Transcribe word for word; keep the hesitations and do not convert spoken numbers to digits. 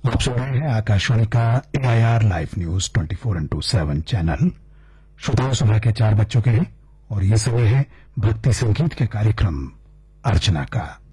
आप सुन रहे हैं आकाशवाणी का AIR live news twenty four into seven channel. श्रोताओं, सुबह के चार बज चुके हैं और ये समय है भक्ति संगीत के कार्यक्रम अर्चना का।